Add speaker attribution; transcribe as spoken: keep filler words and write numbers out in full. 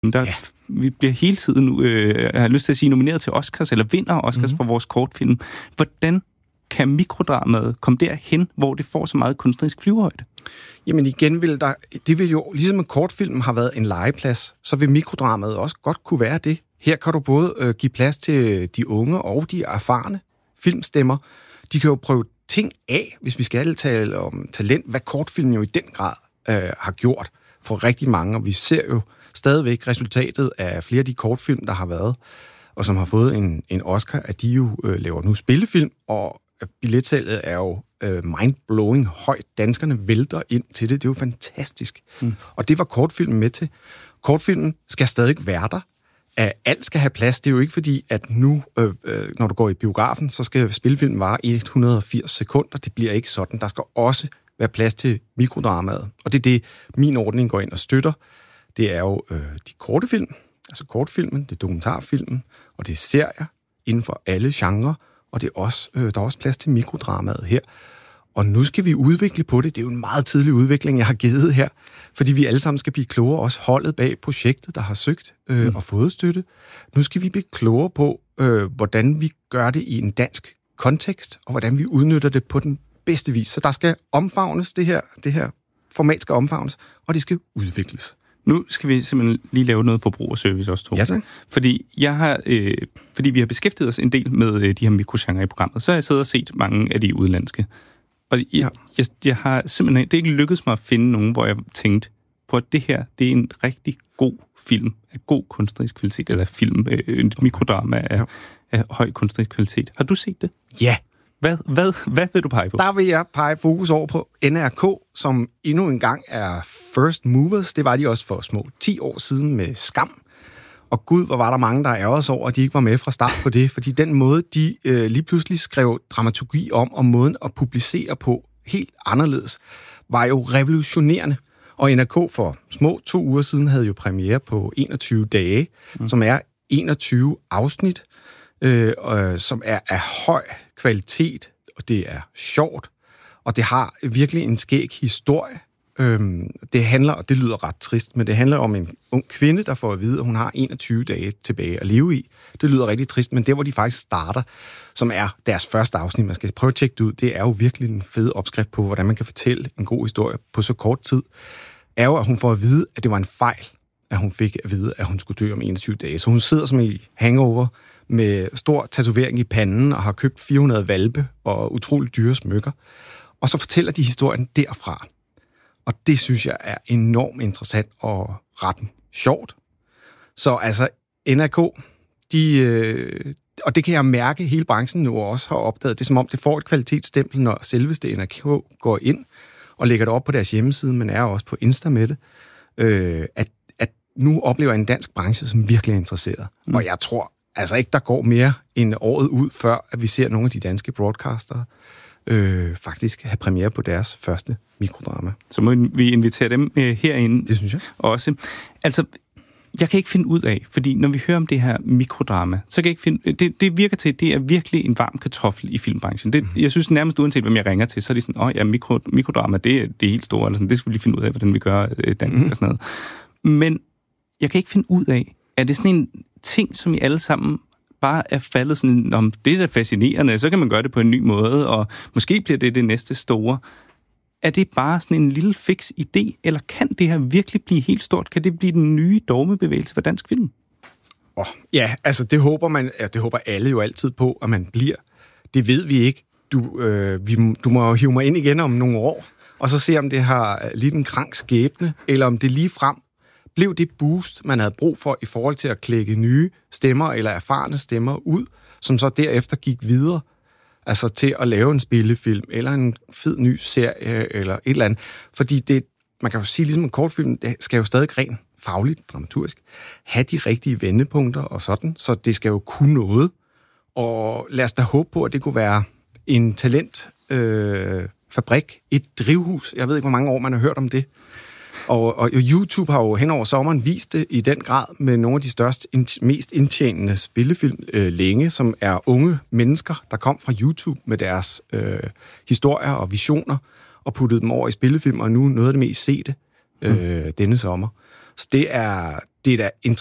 Speaker 1: Der, ja. Vi bliver hele tiden, øh, jeg har lyst til at sige, nomineret til Oscars, eller vinder Oscars mm-hmm. for vores kortfilm. Hvordan kan mikrodramaet komme derhen, hvor det får så meget kunstnerisk flyvehøjde?
Speaker 2: Jamen igen, vil der, det vil jo, ligesom en kortfilm har været en legeplads, så vil mikrodramaet også godt kunne være det. Her kan du både øh, give plads til de unge og de erfarne filmstemmer. De kan jo prøve ting af, hvis vi skal tale om talent, hvad kortfilmen jo i den grad øh, har gjort for rigtig mange, og vi ser jo stadigvæk resultatet af flere af de kortfilm, der har været, og som har fået en, en Oscar, at de jo øh, laver nu spillefilm, og billetsalget er jo øh, mind-blowing højt. Danskerne vælter ind til det. Det er jo fantastisk. Mm. Og det var kortfilmen med til. Kortfilmen skal stadig være der. At alt skal have plads. Det er jo ikke fordi, at nu, øh, øh, når du går i biografen, så skal spillefilmen vare et hundrede og firs sekunder. Det bliver ikke sådan. Der skal også være plads til mikrodramaet. Og det er det, min ordning går ind og støtter. Det er jo øh, de korte film, altså kortfilmen, det er dokumentarfilmen, og det er serier inden for alle genrer, og det er også, øh, der er også plads til mikrodramaet her. Og nu skal vi udvikle på det. Det er jo en meget tidlig udvikling, jeg har givet her, fordi vi alle sammen skal blive klogere, også holdet bag projektet, der har søgt øh, mm. og fået støtte. Nu skal vi blive klogere på, øh, hvordan vi gør det i en dansk kontekst, og hvordan vi udnytter det på den bedste vis. Så der skal omfavnes det her, det her format skal omfavnes, og det skal udvikles.
Speaker 1: Nu skal vi simpelthen lige lave noget forbrugerservice også, to.
Speaker 2: Ja, tak.
Speaker 1: Fordi, jeg har, øh, fordi vi har beskæftiget os en del med øh, de her mikrogenrer i programmet, så har jeg siddet og set mange af de udlandske. Og jeg, ja. jeg, jeg har simpelthen, det er ikke lykkedes mig at finde nogen, hvor jeg tænkte på, at det her, det er en rigtig god film af god kunstnerisk kvalitet, eller film, øh, en mikrodrama af, ja. af høj kunstnerisk kvalitet. Har du set det?
Speaker 2: Ja.
Speaker 1: Hvad, hvad, hvad vil du pege på?
Speaker 2: Der vil jeg pege fokus over på N R K, som endnu en gang er first movers. Det var de også for små ti år siden med Skam. Og gud, hvor var der mange, der ærgerede sig over, at de ikke var med fra start på det. Fordi den måde, de øh, lige pludselig skrev dramaturgi om, og måden at publicere på helt anderledes, var jo revolutionerende. Og N R K for små to uger siden havde jo premiere på enogtyve dage, mm. som er enogtyve afsnit, øh, øh, som er af høj kvalitet, og det er sjovt, og det har virkelig en skæg historie. Øhm, det handler, og det lyder ret trist, men det handler om en ung kvinde, der får at vide, at hun har enogtyve dage tilbage at leve i. Det lyder rigtig trist, men det, hvor de faktisk starter, som er deres første afsnit, man skal prøve at tjekke det ud, det er jo virkelig en fed opskrift på, hvordan man kan fortælle en god historie på så kort tid, er jo, at hun får at vide, at det var en fejl, at hun fik at vide, at hun skulle dø om enogtyve dage. Så hun sidder som i hangover, med stor tatovering i panden, og har købt fire hundrede hvalpe og utroligt dyre smykker. Og så fortæller de historien derfra. Og det synes jeg er enormt interessant og ret sjovt. Så altså, N R K, de, øh, og det kan jeg mærke, hele branchen nu også har opdaget, det er som om, det får et kvalitetsstempel, når selveste N R K går ind og lægger det op på deres hjemmeside, men er også på Insta med det, øh, at, at nu oplever en dansk branche, som virkelig er interesseret. Mm. Og jeg tror altså ikke, der går mere end året ud, før at vi ser nogle af de danske broadcastere øh, faktisk have premiere på deres første mikrodrama.
Speaker 1: Så må vi invitere dem øh, herinde.
Speaker 2: Det synes jeg.
Speaker 1: Også. Altså, jeg kan ikke finde ud af, fordi når vi hører om det her mikrodrama, så kan jeg ikke finde... Det, det virker til, at det er virkelig en varm kartoffel i filmbranchen. Det, jeg synes nærmest uanset, hvem jeg ringer til, så er de sådan, åh oh, ja, mikro, mikrodrama, det, det er helt store, eller sådan, det skal vi lige finde ud af, hvordan vi gør øh, dansk mm-hmm. og sådan noget. Men jeg kan ikke finde ud af, er det sådan en ting, som I alle sammen bare er faldet sådan, om det er da fascinerende, så kan man gøre det på en ny måde, og måske bliver det det næste store. Er det bare sådan en lille fix idé, eller kan det her virkelig blive helt stort? Kan det blive den nye dogmebevægelse for dansk film?
Speaker 2: Oh, ja, altså det håber man, ja, det håber alle jo altid på, at man bliver. Det ved vi ikke. Du, øh, vi, du må hive mig ind igen om nogle år, og så se, om det har lidt en krank skæbne, eller om det lige frem blev det boost, man havde brug for i forhold til at klække nye stemmer eller erfarne stemmer ud, som så derefter gik videre, altså til at lave en spillefilm, eller en fed ny serie, eller et eller andet. Fordi det, man kan jo sige, ligesom en kortfilm, det skal jo stadig rent fagligt, dramaturgisk, have de rigtige vendepunkter og sådan, så det skal jo kunne noget. Og lad os da håbe på, at det kunne være en talentfabrik, øh, et drivhus. Jeg ved ikke, hvor mange år man har hørt om det. Og, og YouTube har jo hen over sommeren vist det i den grad med nogle af de største, mest indtjenende spillefilm øh, længe, som er unge mennesker, der kom fra YouTube med deres øh, historier og visioner, og puttede dem over i spillefilm, og nu noget af det mest sete øh, mm. denne sommer. Så det er, det er da